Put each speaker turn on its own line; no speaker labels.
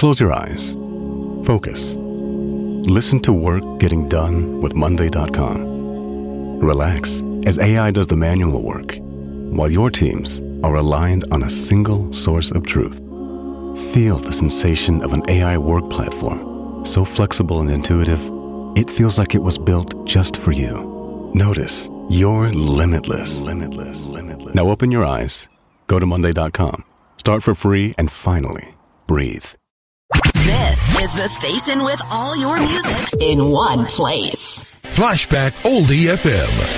Close your eyes. Focus. Listen to work getting done with Monday.com. Relax as AI does the manual work, while your teams are aligned on a single source of truth. Feel the sensation of an AI work platform, so flexible and intuitive, it feels like it was built just for you. Notice you're limitless. Now open your eyes, go to Monday.com, start for free, and finally, breathe.
This is the station with all your music in one place.
Flashback Oldie FM.